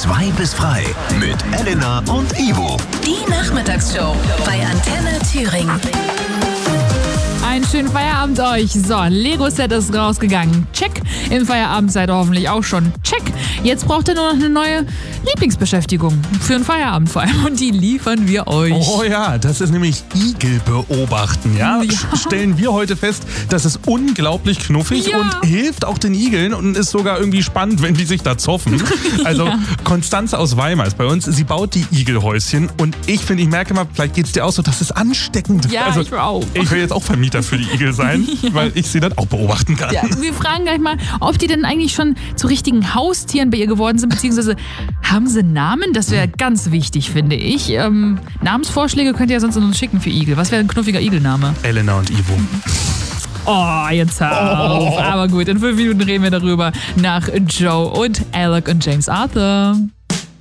2 bis frei mit Elena und Ivo. Die Nachmittagsshow bei Antenne Thüringen. Einen schönen Feierabend euch. So, Lego-Set ist rausgegangen. Check. Im Feierabend seid ihr hoffentlich auch schon. Check. Jetzt braucht ihr nur noch eine neue Lieblingsbeschäftigung. Für den Feierabend vor allem. Und die liefern wir euch. Oh ja, das ist nämlich Igel beobachten, ja? Stellen wir heute fest, das ist unglaublich knuffig und hilft auch den Igeln und ist sogar irgendwie spannend, wenn die sich da zoffen. Also Konstanze aus Weimar ist bei uns, sie baut die Igelhäuschen und ich merke mal, vielleicht geht es dir auch so, das ist ansteckend. Ja, also, ich will auch. Ich will jetzt auch Vermieter für die Igel sein, weil ich sie dann auch beobachten kann. Ja, wir fragen gleich mal, ob die denn eigentlich schon zu richtigen Haustieren bei ihr geworden sind, beziehungsweise haben sie Namen? Das wäre ganz wichtig, finde ich. Namensvorschläge könnt ihr ja sonst uns schicken für Igel. Was wäre ein knuffiger Igelname? Elena und Ivo. Oh, jetzt hör auf. Aber gut, in 5 Minuten reden wir darüber nach Joe und Alec und James Arthur.